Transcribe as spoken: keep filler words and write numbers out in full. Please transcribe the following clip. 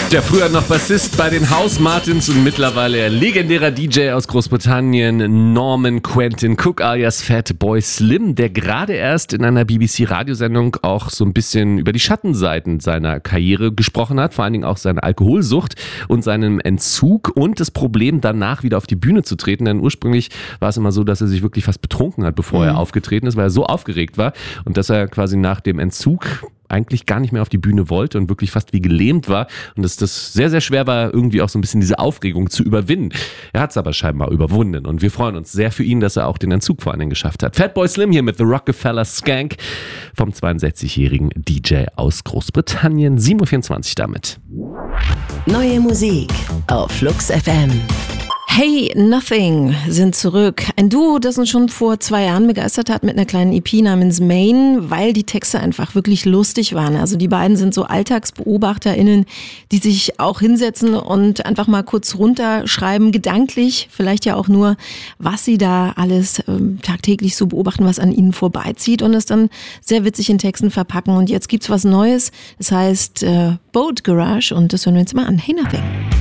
Der früher noch Bassist bei den House Martins und mittlerweile legendärer D J aus Großbritannien, Norman Quentin Cook alias Fatboy Slim, der gerade erst in einer B B C-Radiosendung auch so ein bisschen über die Schattenseiten seiner Karriere gesprochen hat, vor allen Dingen auch seine Alkoholsucht und seinen Entzug und das Problem, danach wieder auf die Bühne zu treten, denn ursprünglich war es immer so, dass er sich wirklich fast betrunken hat, bevor mhm. er aufgetreten ist, weil er so aufgeregt war und dass er quasi nach dem Entzug eigentlich gar nicht mehr auf die Bühne wollte und wirklich fast wie gelähmt war und dass das sehr, sehr schwer war, irgendwie auch so ein bisschen diese Aufregung zu überwinden. Er hat es aber scheinbar überwunden und wir freuen uns sehr für ihn, dass er auch den Entzug vor allen Dingen geschafft hat. Fatboy Slim hier mit The Rockefeller Skank vom zweiundsechzigjährigen D J aus Großbritannien. sieben Uhr vierundzwanzig damit. Neue Musik auf Flux F M. Hey Nothing sind zurück. Ein Duo, das uns schon vor zwei Jahren begeistert hat mit einer kleinen E P namens Main, weil die Texte einfach wirklich lustig waren. Also die beiden sind so AlltagsbeobachterInnen, die sich auch hinsetzen und einfach mal kurz runterschreiben, gedanklich, vielleicht ja auch nur, was sie da alles ähm, tagtäglich so beobachten, was an ihnen vorbeizieht und es dann sehr witzig in Texten verpacken. Und jetzt gibt's was Neues, das heißt äh, Boat Garage und das hören wir uns mal an. Hey Nothing.